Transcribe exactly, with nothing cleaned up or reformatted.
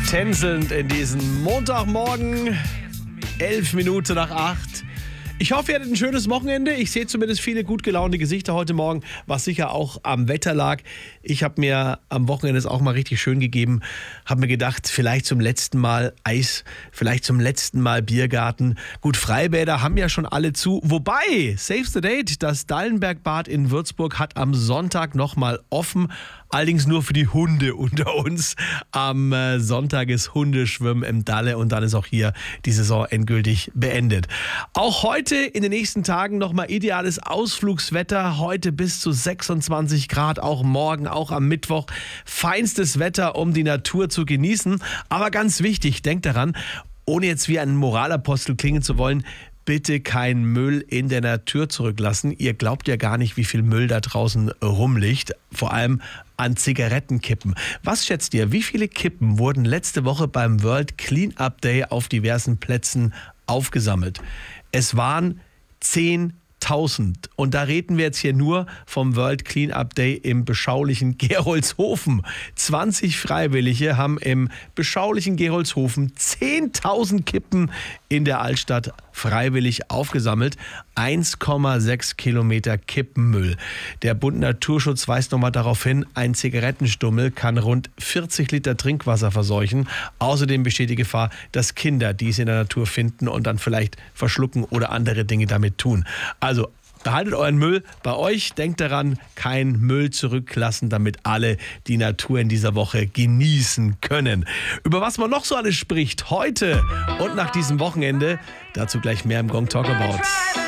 Tänzelnd in diesen Montagmorgen, elf Minuten nach acht. Ich hoffe, ihr hattet ein schönes Wochenende. Ich sehe zumindest viele gut gelaunte Gesichter heute Morgen, was sicher auch am Wetter lag. Ich habe mir am Wochenende es auch mal richtig schön gegeben. Habe mir gedacht, vielleicht zum letzten Mal Eis, vielleicht zum letzten Mal Biergarten. Gut, Freibäder haben ja schon alle zu. Wobei, save the date, das Dallenbergbad in Würzburg hat am Sonntag nochmal offen. Allerdings nur für die Hunde unter uns. Am äh, Sonntag ist Hundeschwimmen im Dalle und dann ist auch hier die Saison endgültig beendet. Auch heute in den nächsten Tagen nochmal ideales Ausflugswetter. Heute bis zu sechsundzwanzig Grad, auch morgen, auch am Mittwoch. Feinstes Wetter, um die Natur zu genießen. Aber ganz wichtig, denkt daran, ohne jetzt wie ein Moralapostel klingen zu wollen, bitte kein Müll in der Natur zurücklassen. Ihr glaubt ja gar nicht, wie viel Müll da draußen rumliegt. Vor allem an Zigarettenkippen. Was schätzt ihr, wie viele Kippen wurden letzte Woche beim World Cleanup Day auf diversen Plätzen aufgesammelt? Es waren zehntausend. Und da reden wir jetzt hier nur vom World Cleanup Day im beschaulichen Gerolzhofen. zwanzig Freiwillige haben im beschaulichen Gerolzhofen zehntausend Kippen in der Altstadt freiwillig aufgesammelt. eins Komma sechs Kilometer Kippenmüll. Der Bund Naturschutz weist nochmal darauf hin, ein Zigarettenstummel kann rund vierzig Liter Trinkwasser verseuchen. Außerdem besteht die Gefahr, dass Kinder dies in der Natur finden und dann vielleicht verschlucken oder andere Dinge damit tun. Also behaltet euren Müll bei euch. Denkt daran, kein Müll zurücklassen, damit alle die Natur in dieser Woche genießen können. Über was man noch so alles spricht, heute und nach diesem Wochenende, dazu gleich mehr im Gong Talk About.